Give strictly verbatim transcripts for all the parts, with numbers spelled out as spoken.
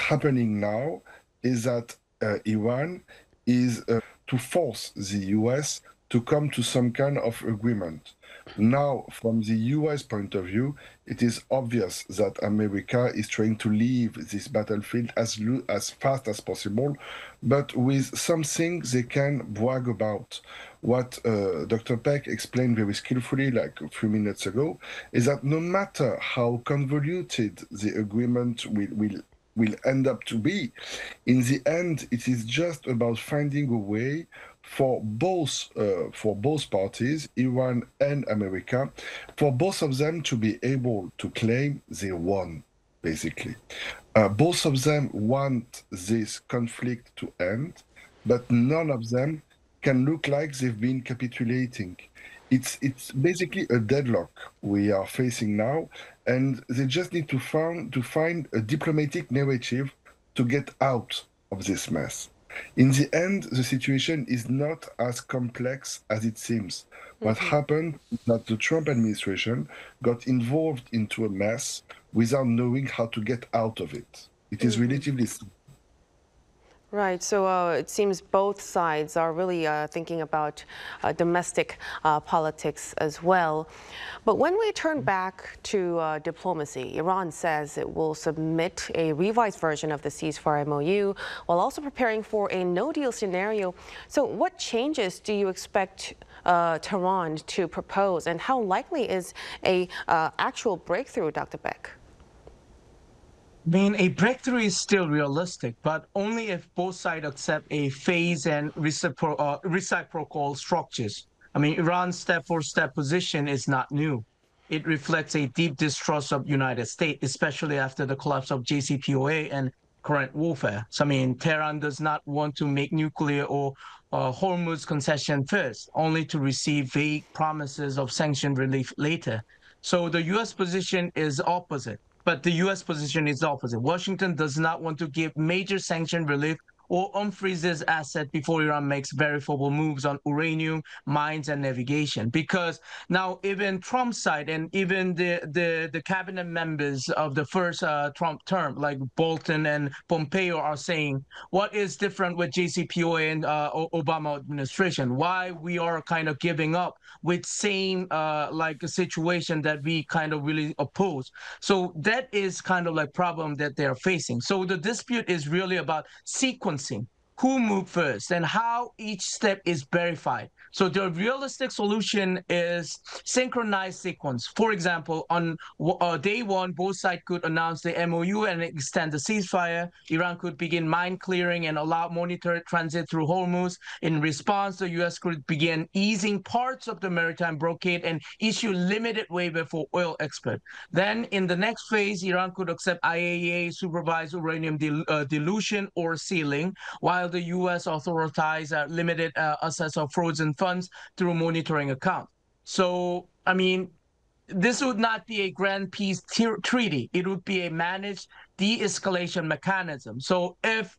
happening now is that uh, Iran is uh, to force the U S to come to some kind of agreement. Now, from the U S point of view, it is obvious that America is trying to leave this battlefield as as fast as possible, but with something they can brag about. What uh, Doctor Peck explained very skillfully, like a few minutes ago, is that no matter how convoluted the agreement will will will end up to be, in the end, it is just about finding a way for both uh, for both parties, Iran and America, for both of them to be able to claim they won, basically. Uh, both of them want this conflict to end, but none of them can look like they've been capitulating. It's it's basically a deadlock we are facing now, and they just need to find to find a diplomatic narrative to get out of this mess. In the end, the situation is not as complex as it seems. What Mm-hmm. happened is that the Trump administration got involved into a mess without knowing how to get out of it. It is Mm-hmm. relatively simple. Right. So uh, it seems both sides are really uh, thinking about uh, domestic uh, politics as well. But when we turn back to uh, diplomacy, Iran says it will submit a revised version of the ceasefire M O U while also preparing for a no-deal scenario. So what changes do you expect uh, Tehran to propose, and how likely is a uh, actual breakthrough, Doctor Beck? I mean, a breakthrough is still realistic, but only if both sides accept a phase and recipro uh, reciprocal structures. I mean, Iran's step-for-step position is not new. It reflects a deep distrust of United States, especially after the collapse of J C P O A and current warfare. So, I mean, Tehran does not want to make nuclear or uh, Hormuz concession first, only to receive vague promises of sanction relief later. So the U S position is opposite. But the U S position is the opposite. Washington does not want to give major sanction relief or unfreeze its asset before Iran makes verifiable moves on uranium, mines, and navigation. Because now even Trump's side and even the, the, the cabinet members of the first uh, Trump term, like Bolton and Pompeo, are saying, what is different with J C P O A and uh, Obama administration? Why we are kind of giving up with same uh, like a situation that we kind of really oppose. So that is kind of like problem that they're facing. So the dispute is really about sequencing, who moved first and how each step is verified. So the realistic solution is synchronized sequence. For example, on uh, day one, both sides could announce the M O U and extend the ceasefire. Iran could begin mine clearing and allow monitored transit through Hormuz. In response, the U S could begin easing parts of the maritime blockade and issue limited waiver for oil export. Then in the next phase, Iran could accept I A E A supervised uranium dil uh, dilution or sealing, while the U S authorized uh, limited uh, access of frozen funds through monitoring account. So, I mean, this would not be a grand peace treaty. It would be a managed de-escalation mechanism. So if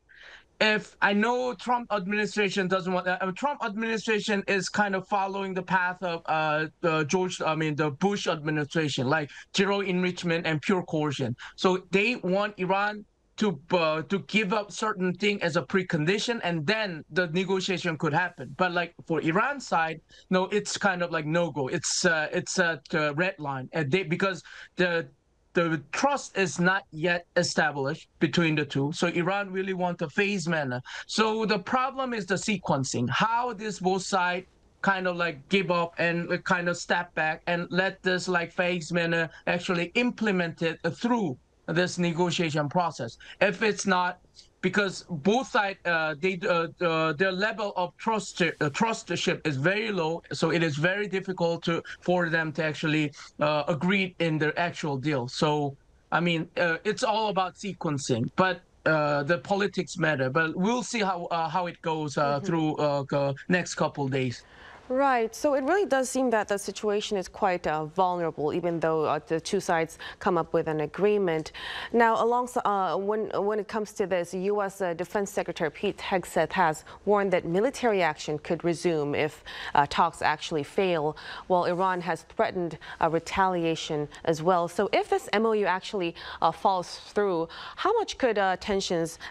if I know Trump administration doesn't want that, uh, Trump administration is kind of following the path of uh, the George, I mean, the Bush administration, like zero enrichment and pure coercion. So they want Iran to uh, to give up certain thing as a precondition, and then the negotiation could happen. But like for Iran's side, no, it's kind of like no go. It's uh, it's a uh, red line, and they, because the the trust is not yet established between the two. So Iran really wants a phase manner. So the problem is the sequencing, how this both sides kind of like give up and kind of step back and let this like phase manner actually implement it through this negotiation process. If it's not, because both sides, uh, they, uh, uh, their level of trust, uh, trustship is very low, so it is very difficult to for them to actually uh, agree in their actual deal. So, I mean, uh, it's all about sequencing, but uh, the politics matter. But we'll see how uh, how it goes uh, Mm-hmm. through uh, next couple days. Right. So it really does seem that the situation is quite uh, vulnerable, even though uh, the two sides come up with an agreement. Now, alongside, uh, when when it comes to this, U S Uh, Defense Secretary Pete Hegseth has warned that military action could resume if uh, talks actually fail, while Iran has threatened uh, retaliation as well. So if this M O U actually uh, falls through, how much could uh, tensions